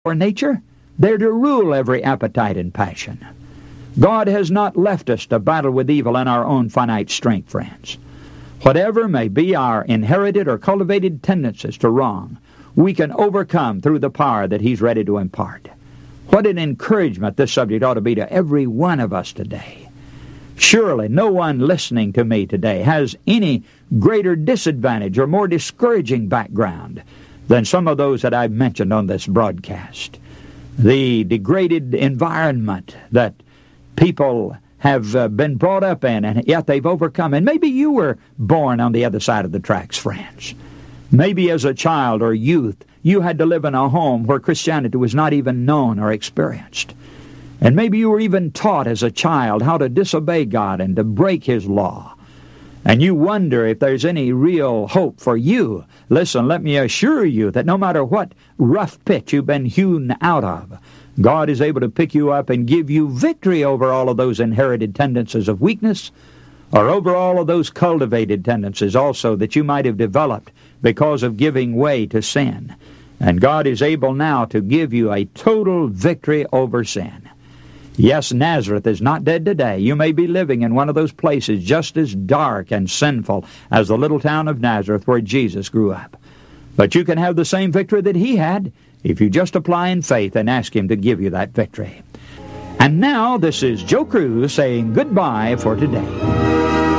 our nature. They're to rule every appetite and passion. God has not left us to battle with evil in our own finite strength, friends. Whatever may be our inherited or cultivated tendencies to wrong, we can overcome through the power that He's ready to impart. What an encouragement this subject ought to be to every one of us today. Surely no one listening to me today has any greater disadvantage or more discouraging background than some of those that I've mentioned on this broadcast. The degraded environment that people have been brought up in, and yet they've overcome. And maybe you were born on the other side of the tracks, friends. Maybe as a child or youth, you had to live in a home where Christianity was not even known or experienced. And maybe you were even taught as a child how to disobey God and to break His law. And you wonder if there's any real hope for you. Listen, let me assure you that no matter what rough pit you've been hewn out of, God is able to pick you up and give you victory over all of those inherited tendencies of weakness, or over all of those cultivated tendencies also that you might have developed because of giving way to sin. And God is able now to give you a total victory over sin. Yes, Nazareth is not dead today. You may be living in one of those places just as dark and sinful as the little town of Nazareth where Jesus grew up. But you can have the same victory that He had if you just apply in faith and ask Him to give you that victory. And now, this is Joe Cruz saying goodbye for today.